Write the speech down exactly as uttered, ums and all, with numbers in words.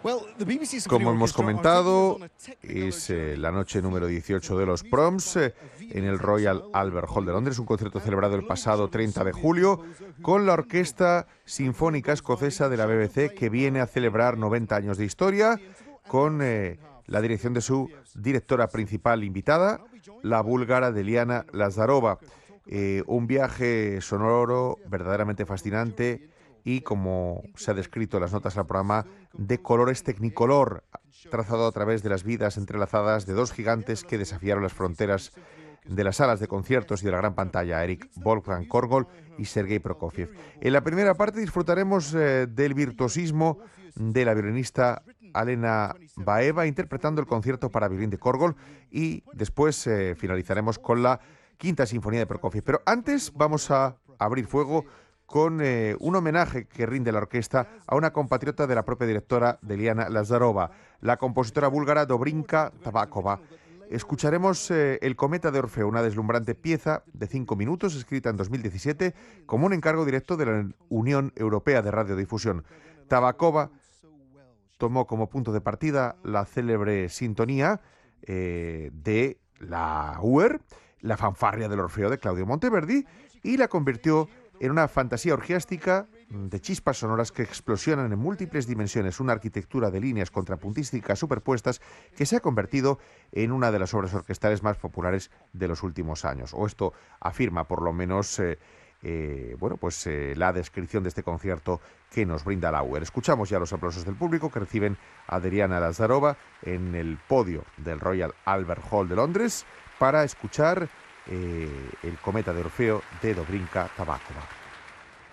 Como hemos comentado, es eh, la noche número dieciocho de los Proms eh, en el Royal Albert Hall de Londres, un concierto celebrado el pasado treinta de julio con la Orquesta Sinfónica Escocesa de la B B C, que viene a celebrar noventa años de historia, con eh, la dirección de su directora principal invitada, la búlgara Deliana Lazarova. Eh, un viaje sonoro verdaderamente fascinante y, como se ha descrito en las notas al programa, de colores Technicolor, trazado a través de las vidas entrelazadas de dos gigantes que desafiaron las fronteras de las salas de conciertos y de la gran pantalla, Eric Wolfgang Korgol y Sergei Prokofiev. En la primera parte disfrutaremos eh, del virtuosismo de la violinista Alena Baeva interpretando el concierto para violín de Korgol, y después eh, finalizaremos con la Quinta Sinfonía de Prokofiev. Pero antes vamos a abrir fuego con eh, un homenaje que rinde la orquesta a una compatriota de la propia directora Deliana Lazarova, la compositora búlgara Dobrinka Tabakova. Escucharemos eh, El cometa de Orfeo, una deslumbrante pieza de cinco minutos escrita en dos mil diecisiete como un encargo directo de la Unión Europea de Radiodifusión. Tabakova tomó como punto de partida la célebre sintonía eh, de la U E R, la fanfarria del Orfeo de Claudio Monteverdi, y la convirtió en una fantasía orgiástica de chispas sonoras que explosionan en múltiples dimensiones, una arquitectura de líneas contrapuntísticas superpuestas que se ha convertido en una de las obras orquestales más populares de los últimos años. O esto afirma, por lo menos, eh, eh, bueno, pues eh, la descripción de este concierto que nos brinda la U E R. Escuchamos ya los aplausos del público que reciben a Deliana Lazarova en el podio del Royal Albert Hall de Londres para escuchar Eh, el cometa de Orfeo de Dobrinka Tabakova.